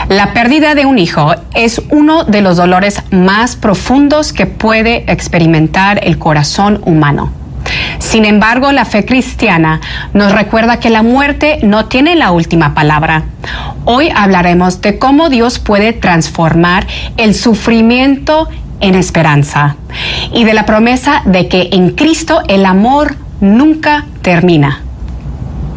La pérdida de un hijo es uno de los dolores más profundos que puede experimentar el corazón humano. Sin embargo, la fe cristiana nos recuerda que la muerte no tiene la última palabra. Hoy hablaremos de cómo Dios puede transformar el sufrimiento en esperanza y de la promesa de que en Cristo el amor nunca termina.